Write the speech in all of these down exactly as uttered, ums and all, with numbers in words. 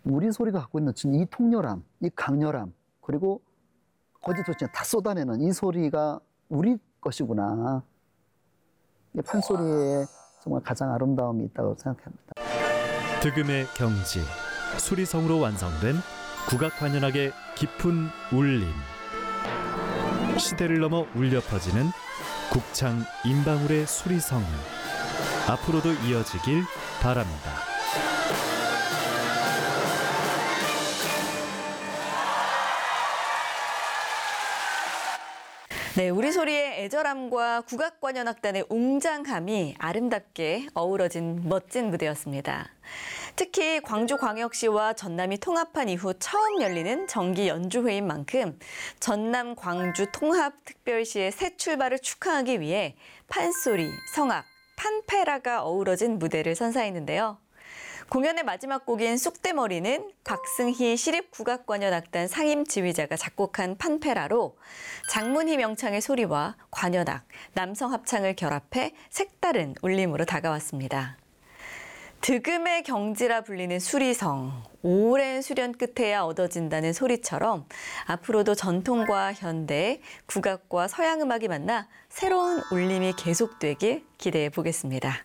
우리 소리가 갖고 있는 이 통렬함, 이 강렬함, 그리고 거짓도 진짜 다 쏟아내는 이 소리가 우리 것이구나. 이 판소리에 정말 가장 아름다움이 있다고 생각합니다. 득음의 경지, 수리성으로 완성된 국악관현악의 깊은 울림. 시대를 넘어 울려 퍼지는 국창 임방울의 수리성. 앞으로도 이어지길 바랍니다. 네, 우리 소리의 애절함과 국악관현악단의 웅장함이 아름답게 어우러진 멋진 무대였습니다. 특히 광주광역시와 전남이 통합한 이후 처음 열리는 정기 연주회인 만큼 전남 광주 통합특별시의 새 출발을 축하하기 위해 판소리, 성악, 판페라가 어우러진 무대를 선사했는데요. 공연의 마지막 곡인 쑥대머리는 곽승희 시립국악관현악단 상임지휘자가 작곡한 판페라로 장문희 명창의 소리와 관현악, 남성 합창을 결합해 색다른 울림으로 다가왔습니다. 득음의 경지라 불리는 수리성, 오랜 수련 끝에야 얻어진다는 소리처럼 앞으로도 전통과 현대, 국악과 서양음악이 만나 새로운 울림이 계속되길 기대해 보겠습니다.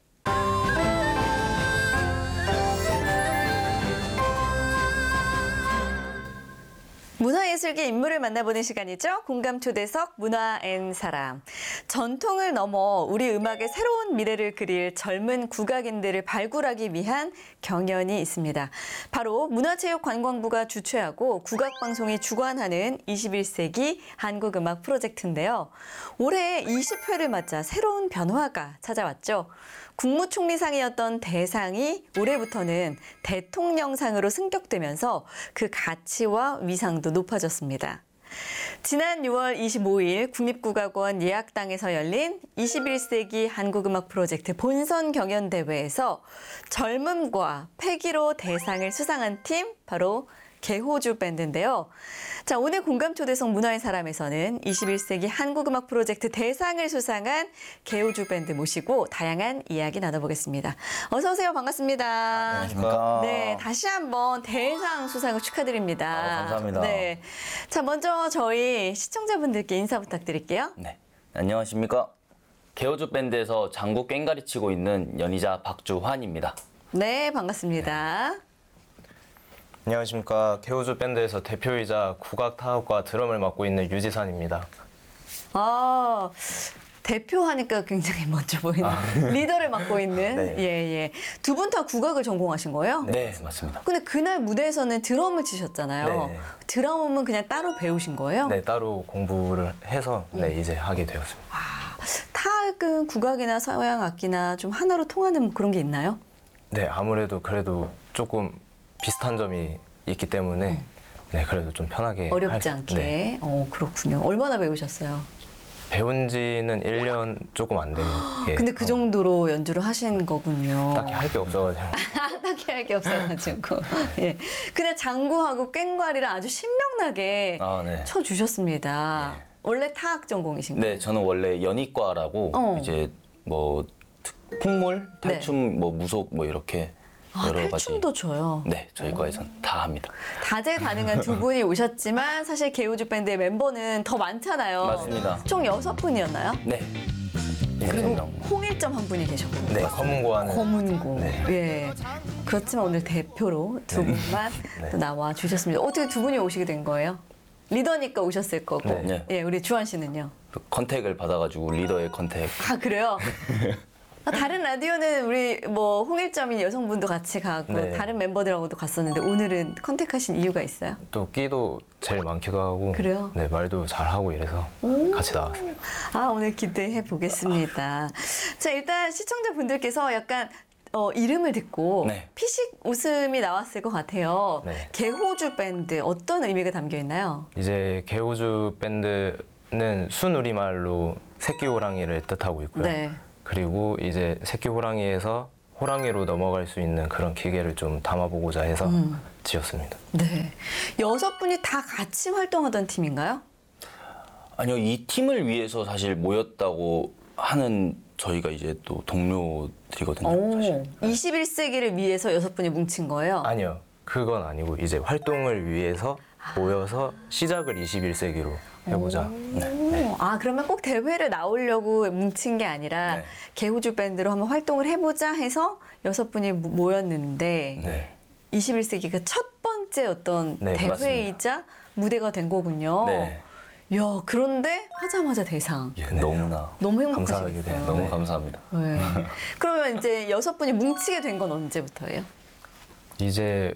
문화예술계 인물을 만나보는 시간이죠. 공감초대석 문화 앤 사람. 전통을 넘어 우리 음악의 새로운 미래를 그릴 젊은 국악인들을 발굴하기 위한 경연이 있습니다. 바로 문화체육관광부가 주최하고 국악방송이 주관하는 이십일 세기 한국음악 프로젝트인데요. 올해 이십 회를 맞아 새로운 변화가 찾아왔죠. 국무총리상이었던 대상이 올해부터는 대통령상으로 승격되면서 그 가치와 위상도 높아졌습니다. 지난 유월 이십오일 국립국악원 예약당에서 열린 이십일 세기 한국음악 프로젝트 본선 경연대회에서 젊음과 패기로 대상을 수상한 팀, 바로 개호주 밴드인데요. 자, 오늘 공감초대석 문화의 사람에서는 이십일 세기 한국음악 프로젝트 대상을 수상한 개호주 밴드 모시고 다양한 이야기 나눠보겠습니다. 어서 오세요. 반갑습니다. 안녕하십니까. 네, 다시 한번 대상 수상을 축하드립니다. 아, 감사합니다. 네, 자, 먼저 저희 시청자분들께 인사 부탁드릴게요. 네, 안녕하십니까. 개호주 밴드에서 장구 꽹가리 치고 있는 연희자 박주환입니다. 네, 반갑습니다. 네. 안녕하십니까. 개호주 밴드에서 대표이자 국악 타악과 드럼을 맡고 있는 유지산입니다. 아, 대표하니까 굉장히 멋져 보이는 아. 리더를 맡고 있는. 네. 예, 예. 두 분 다 국악을 전공하신 거예요? 네, 맞습니다. 근데 그날 무대에서는 드럼을 치셨잖아요. 네. 드럼은 그냥 따로 배우신 거예요? 네, 따로 공부를 해서 네, 이제 하게 되었습니다. 아, 타악은 국악이나 서양 악기나 좀 하나로 통하는 그런 게 있나요? 네, 아무래도 그래도 조금 비슷한 점이 있기 때문에 네, 그래도 좀 편하게 어렵지 할- 않게. 네. 어, 그렇군요. 얼마나 배우셨어요? 배운 지는 일 년 조금 안 되는 게 근데 그 어, 정도로 연주를 하신 거군요. 딱히 할 게 없어가지고 딱히 할 게 없어가지고. 예. 근데 장구하고 꽹과리를 아주 신명나게 아, 네. 쳐주셨습니다. 네. 원래 타악 전공이신 거예요? 네, 저는 원래 연희과라고 어. 이제 뭐 특- 풍물, 탈춤, 뭐 무속 뭐 이렇게 아, 여러 탈춤도 가지. 쳐요. 네, 저희 과에선 다 합니다. 다재다능한 두 분이 오셨지만 사실 개우주 밴드의 멤버는 더 많잖아요. 맞습니다. 총 여섯 분이었나요? 네. 그리고 네. 홍일점 한 분이 계셨고. 네, 검은고와는 검은고. 네. 예. 그렇지만 오늘 대표로 두 분만 네. 또 나와 주셨습니다. 어떻게 두 분이 오시게 된 거예요? 리더니까 오셨을 거고. 네. 네. 예, 우리 주한 씨는요? 그 컨택을 받아가지고 리더의 컨택. 아, 그래요? 아, 다른 라디오는 우리 뭐 홍일점인 여성분도 같이 가고 네. 다른 멤버들하고도 갔었는데 오늘은 컨택하신 이유가 있어요? 또 끼도 제일 많기도 하고 그래요? 네, 말도 잘하고 이래서 같이 나왔습니다. 아, 오늘 기대해 보겠습니다. 자, 일단 시청자분들께서 약간 어, 이름을 듣고 네. 피식 웃음이 나왔을 것 같아요. 네. 개호주 밴드 어떤 의미가 담겨 있나요? 이제 개호주 밴드는 순우리말로 새끼 호랑이를 뜻하고 있고요. 네. 그리고 이제 새끼 호랑이에서 호랑이로 넘어갈 수 있는 그런 기계를 좀 담아보고자 해서 음. 지었습니다. 네. 여섯 분이 다 같이 활동하던 팀인가요? 아니요, 이 팀을 위해서 사실 모였다고 하는 저희가 이제 또 동료들이거든요. 오, 사실. 이십일 세기를 위해서 여섯 분이 뭉친 거예요? 아니요. 그건 아니고 이제 활동을 위해서 모여서 시작을 이십일 세기로 해보자. 오, 아 그러면 꼭 대회를 나오려고 뭉친 게 아니라 네. 개우주 밴드로 한번 활동을 해보자 해서 여섯 분이 모- 모였는데 네. 이십일 세기가 첫 번째 어떤 네, 대회이자 무대가 된 거군요. 네. 야 그런데 하자마자 대상. 예, 너무나 너무 감사하게 행복하시겠어요. 돼요. 너무 네. 감사합니다. 네. 그러면 이제 여섯 분이 뭉치게 된 건 언제부터예요? 이제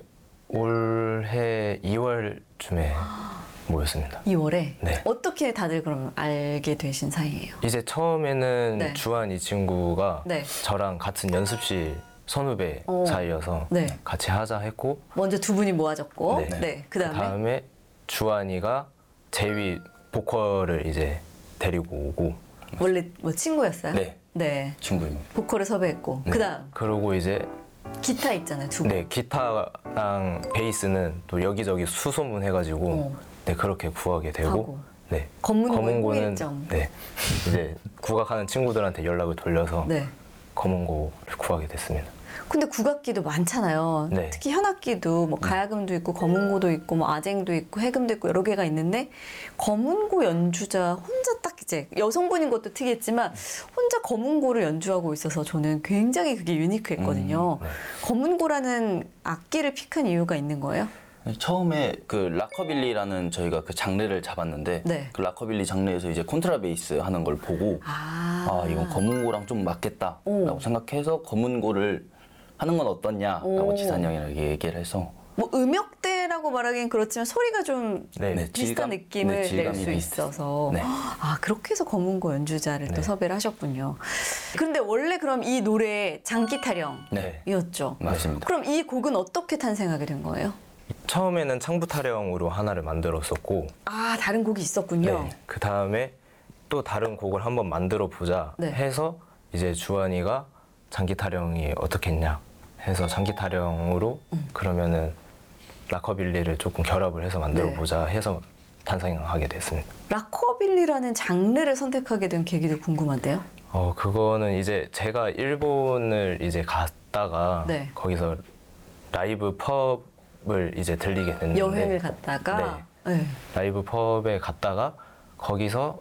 올해 이월쯤에 모였습니다. 이월에. 네. 어떻게 다들 그럼 알게 되신 사이예요? 이제 처음에는 네. 주한 이 친구가 네. 저랑 같은 연습실 선후배 어. 사이여서 네. 같이 하자 했고 먼저 두 분이 모아졌고, 네. 네. 그 다음에 그다음에 주한이가 제위 보컬을 이제 데리고 오고 원래 뭐 친구였어요? 네. 네. 친구입니다. 보컬을 섭외했고, 네. 그 다음 그리고 이제 기타 있잖아요, 두 분. 네 기타랑 베이스는 또 여기저기 수소문 해가지고 어. 네 그렇게 구하게 되고 하고. 네 검은고의 검은고는 홍일점. 네 이제 국악하는 친구들한테 연락을 돌려서 네. 검은고를 구하게 됐습니다. 근데 국악기도 많잖아요. 네. 특히 현악기도 뭐 가야금도 있고 검은고도 있고 뭐 아쟁도 있고 해금도 있고 여러 개가 있는데 검은고 연주자 혼자 딱 이제 여성분인 것도 특이했지만 혼자 검은고를 연주하고 있어서 저는 굉장히 그게 유니크했거든요. 음, 네. 검은고라는 악기를 픽한 이유가 있는 거예요? 처음에 그 락커빌리라는 저희가 그 장르를 잡았는데 네. 그 락커빌리 장르에서 이제 콘트라베이스 하는 걸 보고 아, 아 이건 검은고랑 좀 맞겠다라고 오. 생각해서 검은고를 하는 건 어떻냐라고 오. 지산이 형이랑 얘기를 해서 뭐 음역대라고 말하기엔 그렇지만 소리가 좀 네. 네, 비슷한 질감? 느낌을 네, 낼 질감이 수 비슷해서. 있어서 네. 아 그렇게 해서 검은고 연주자를 또 네. 섭외를 하셨군요. 그런데 원래 그럼 이 노래 장기타령이었죠. 네 맞습니다. 그럼 이 곡은 어떻게 탄생하게 된 거예요? 처음에는 창부타령으로 하나를 만들었었고 아 다른 곡이 있었군요. 네. 그 다음에 또 다른 곡을 한번 만들어 보자 네. 해서 이제 주한이가 장기타령이 어떻겠냐 해서 장기타령으로 음. 그러면은 락커빌리를 조금 결합을 해서 만들어 네. 보자 해서 탄생하게 됐습니다. 락커빌리라는 장르를 선택하게 된 계기도 궁금한데요. 어 그거는 이제 제가 일본을 이제 갔다가 네. 거기서 라이브 펍을 이제 들리게 됐는데 여행을 갔다가 네. 라이브 펍에 갔다가 거기서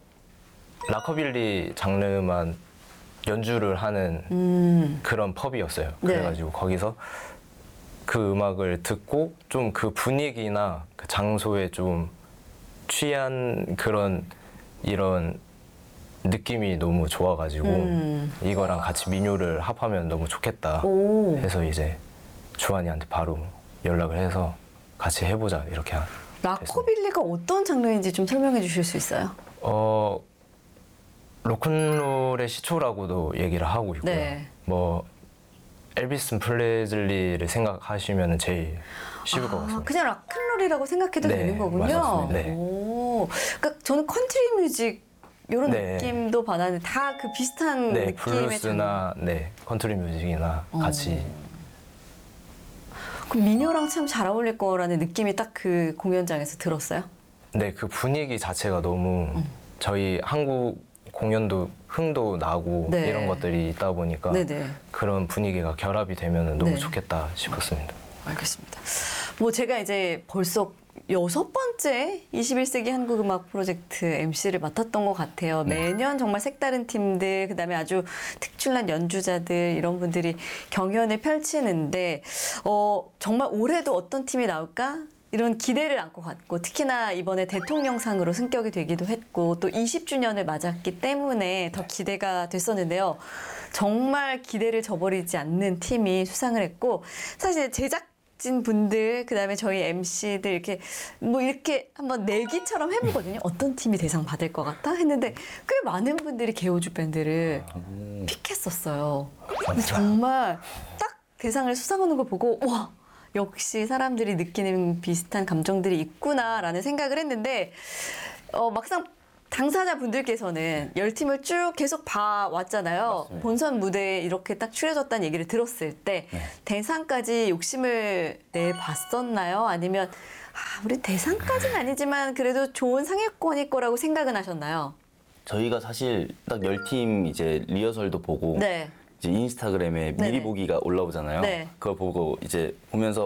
락커빌리 장르만 연주를 하는 음, 그런 펍이었어요. 네. 그래가지고 거기서 그 음악을 듣고 좀 그 분위기나 그 장소에 좀 취한 그런 이런 느낌이 너무 좋아가지고 음. 이거랑 같이 민요를 합하면 너무 좋겠다 오. 해서 이제 주한이한테 바로 연락을 해서 같이 해보자 이렇게 한. 락커빌리가 어떤 장르인지 좀 설명해 주실 수 있어요? 어 로큰롤의 시초라고도 얘기를 하고 있고요. 네. 뭐 엘비스 프레즐리를 생각하시면 제일 쉬울 것 아, 같습니다. 그냥 락큰롤이라고 생각해도 네, 되는 거군요. 맞습니다. 네. 오, 그러니까 저는 컨트리 뮤직 이런 네. 느낌도 받았는데 다 그 비슷한 네, 느낌의 블루스나 네 컨트리 뮤직이나 어. 같이 장르. 그럼 민요랑 참 잘 어울릴 거라는 느낌이 딱 그 공연장에서 들었어요. 네 그 분위기 자체가 너무 음. 저희 한국 공연도 흥도 나고 네. 이런 것들이 있다 보니까 네네. 그런 분위기가 결합이 되면 너무 네. 좋겠다 싶었습니다. 알겠습니다. 뭐 제가 이제 벌써 여섯 번째 이십일 세기 한국음악 프로젝트 엠씨를 맡았던 것 같아요. 매년 정말 색다른 팀들, 그다음에 아주 특출난 연주자들 이런 분들이 경연을 펼치는데 어, 정말 올해도 어떤 팀이 나올까? 이런 기대를 안고 갔고 특히나 이번에 대통령상으로 승격이 되기도 했고 또 이십 주년을 맞았기 때문에 더 기대가 됐었는데요. 정말 기대를 저버리지 않는 팀이 수상을 했고 사실 제작진 분들 그다음에 저희 엠씨들 이렇게 뭐 이렇게 한번 내기처럼 해보거든요. 어떤 팀이 대상 받을 것 같다 했는데 꽤 많은 분들이 개호주 밴드를 픽했었어요. 근데 정말 딱 대상을 수상하는 걸 보고 와 역시 사람들이 느끼는 비슷한 감정들이 있구나라는 생각을 했는데 어, 막상 당사자분들께서는 열 팀을 쭉 계속 봐왔잖아요. 맞습니다. 본선 무대에 이렇게 딱 추려졌다는 얘기를 들었을 때 네. 대상까지 욕심을 내봤었나요? 아니면 아, 우리 대상까지는 아니지만 그래도 좋은 상위권일 거라고 생각은 하셨나요? 저희가 사실 딱 열 팀 이제 리허설도 보고 네. 이제 인스타그램에 네네. 미리 보기가 올라오잖아요. 네. 그거 보고 이제 보면서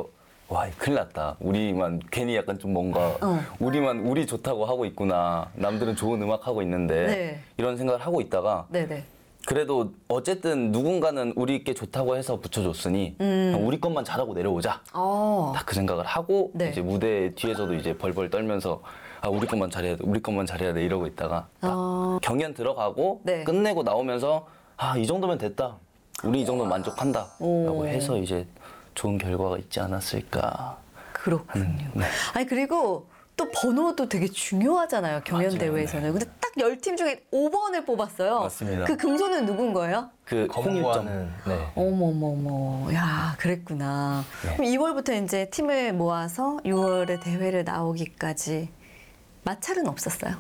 와, 큰일 났다. 우리만 괜히 약간 좀 뭔가 어. 우리만 우리 좋다고 하고 있구나. 남들은 좋은 음악 하고 있는데 네. 이런 생각을 하고 있다가 네네. 그래도 어쨌든 누군가는 우리께 좋다고 해서 붙여줬으니 음. 그냥 우리 것만 잘하고 내려오자. 어. 딱 그 생각을 하고 네. 이제 무대 뒤에서도 이제 벌벌 떨면서 아 우리 것만 잘해야 돼, 우리 것만 잘해야 돼 이러고 있다가 딱 어. 경연 들어가고 네. 끝내고 나오면서 아 이 정도면 됐다. 우리 이 정도면 만족한다라고 오. 해서 이제 좋은 결과가 있지 않았을까. 그렇군요. 음, 네. 아니 그리고 또 번호도 되게 중요하잖아요. 경연 맞아요. 대회에서는. 근데 딱 열 팀 중에 오 번을 뽑았어요. 맞습니다. 그 금손은 누군 거예요? 그 홍일점. 검거하는 네. 어머머머, 야, 그랬구나. 네. 그럼 이월부터 이제 팀을 모아서 유월에 대회를 나오기까지 마찰은 없었어요?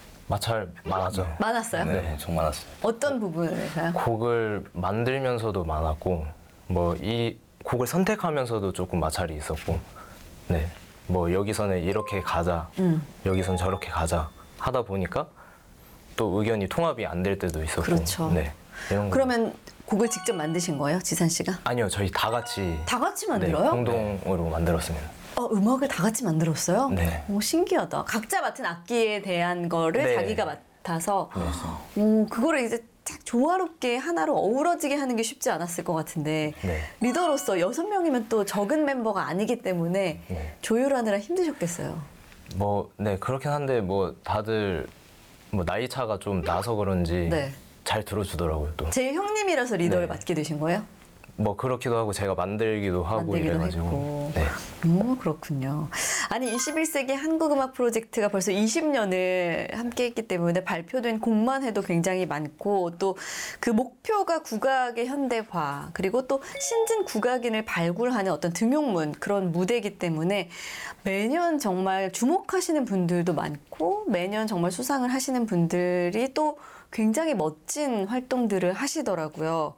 마찰 많았죠. 많았어요? 네, 엄청 많았어요. 어떤 부분에서요? 곡을 만들면서도 많았고 뭐 이 곡을 선택하면서도 조금 마찰이 있었고 네. 뭐 여기서는 이렇게 가자 음. 여기선 저렇게 가자 하다 보니까 또 의견이 통합이 안 될 때도 있었고 그렇죠. 네. 이런 거. 그러면 곡을 직접 만드신 거예요, 지산 씨가? 아니요 저희 다 같이 다 같이 네, 만들어요? 공동으로 만들었습니다. 어, 음악을 다 같이 만들었어요? 네. 오, 신기하다. 각자 맡은 악기에 대한 거를 네. 자기가 맡아서 오, 그거를 이제 딱 조화롭게 하나로 어우러지게 하는 게 쉽지 않았을 것 같은데 네. 리더로서 여섯 명이면 또 적은 멤버가 아니기 때문에 네. 조율하느라 힘드셨겠어요. 뭐 네 그렇긴 한데 뭐 다들 뭐 나이 차가 좀 나서 그런지 네. 잘 들어주더라고요 또. 제일 형님이라서 리더를 네. 맡게 되신 거예요? 뭐 그렇기도 하고 제가 만들기도 하고 만들기도 이래가지고 했고. 네. 음, 그렇군요. 아니, 이십일 세기 한국음악 프로젝트가 벌써 이십 년을 함께 했기 때문에 발표된 곡만 해도 굉장히 많고 또 그 목표가 국악의 현대화 그리고 또 신진 국악인을 발굴하는 어떤 등용문 그런 무대이기 때문에 매년 정말 주목하시는 분들도 많고 매년 정말 수상을 하시는 분들이 또 굉장히 멋진 활동들을 하시더라고요.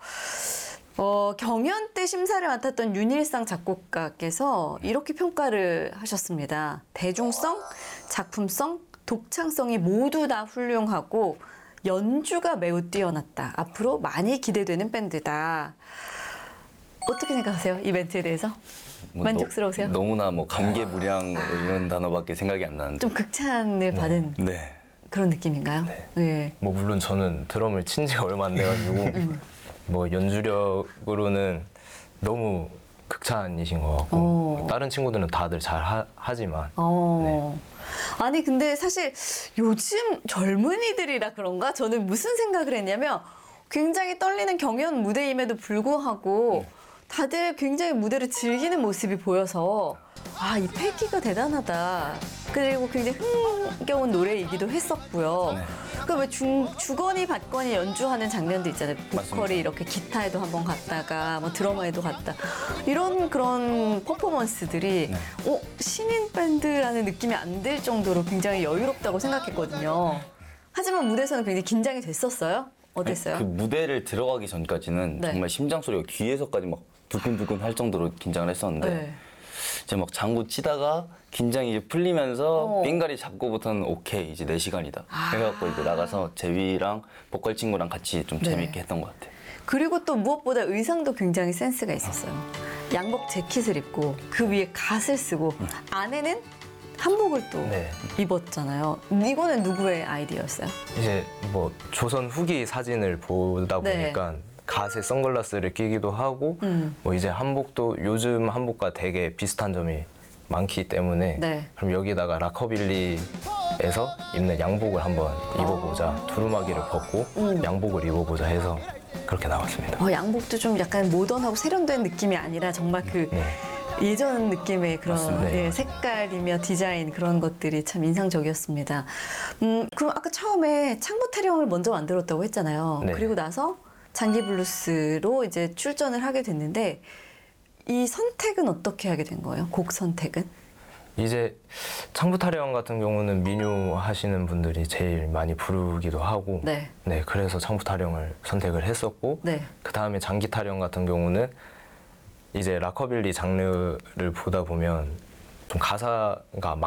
어, 경연 때 심사를 맡았던 윤일상 작곡가께서 이렇게 평가를 하셨습니다. 대중성, 작품성, 독창성이 모두 다 훌륭하고 연주가 매우 뛰어났다. 앞으로 많이 기대되는 밴드다. 어떻게 생각하세요? 이 멘트에 대해서? 뭐 만족스러우세요? 너, 너무나 뭐 감개무량 이런 단어밖에 생각이 안 나는데. 좀 극찬을 받은 네. 그런 느낌인가요? 네. 뭐 물론 저는 드럼을 친 지가 얼마 안 돼가지고 음. 뭐 연주력으로는 너무 극찬이신 것 같고 오. 다른 친구들은 다들 잘 하, 하지만 어. 아니 근데 사실 요즘 젊은이들이라 그런가 저는 무슨 생각을 했냐면 굉장히 떨리는 경연 무대임에도 불구하고 다들 굉장히 무대를 즐기는 모습이 보여서 아, 이 패기가 대단하다. 그리고 굉장히 흥겨운 노래이기도 했었고요. 네. 그 왜 주거니 받거니 연주하는 장면도 있잖아요. 보컬이 맞습니다. 이렇게 기타에도 한번 갔다가 뭐 드러머에도 갔다. 이런 그런 퍼포먼스들이 네. 어, 신인 밴드라는 느낌이 안 들 정도로 굉장히 여유롭다고 생각했거든요. 하지만 무대에서는 굉장히 긴장이 됐었어요. 어땠어요? 그 무대를 들어가기 전까지는 네. 정말 심장 소리가 귀에서까지 막 두근두근 할 정도로 긴장을 했었는데 네. 이제 막 장구 치다가 긴장이 이제 풀리면서 어. 빙가리 잡고부터는 오케이 이제 내 시간이다 해갖고 이제 나가서 제비랑 보컬 친구랑 같이 좀 네. 재밌게 했던 것 같아요. 그리고 또 무엇보다 의상도 굉장히 센스가 있었어요. 양복 재킷을 입고 그 위에 갓을 쓰고 안에는 한복을 또 네. 입었잖아요. 이거는 누구의 아이디어였어요? 이제 뭐 조선 후기 사진을 보다 네. 보니까 갓에 선글라스를 끼기도 하고 음. 뭐 이제 한복도 요즘 한복과 되게 비슷한 점이 많기 때문에 네. 그럼 여기다가 락커빌리에서 입는 양복을 한번 입어보자 두루마기를 벗고 음. 양복을 입어보자 해서 그렇게 나왔습니다. 어, 양복도 좀 약간 모던하고 세련된 느낌이 아니라 정말 그 네. 예전 느낌의 그런 맞습니다. 예, 색깔이며 디자인 그런 것들이 참 인상적이었습니다. 음, 그럼 아까 처음에 창부 타령을 먼저 만들었다고 했잖아요. 네. 그리고 나서 장기 블루스로 이제 출전을 하게 됐는데 이 선택은 어떻게 하게 된 거예요? 곡 선택은? 이제 창부타령 같은 경우는 민요 하시는 분들이 제일 많이 부르기도 하고 네. 네, 그래서 창부타령을 선택을 했었고 네. 그 다음에 장기타령 같은 경우는 이제 락커빌리 장르를 보다 보면 좀 가사가